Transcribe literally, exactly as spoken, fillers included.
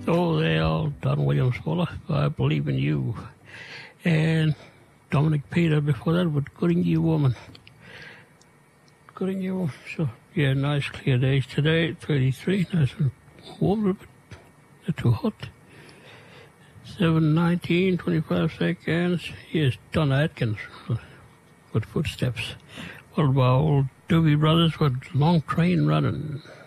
Oh, they all, Don Williams Fuller, I Believe in You. And Dominic Peter before that with Couldn't You Woman. Couldn't You, so yeah, nice clear days today, thirty-three, nice and warm, but not too hot. seven nineteen, twenty-five seconds. Here's Donna Atkins with Footsteps. What about old Doobie Brothers with Long Train Running?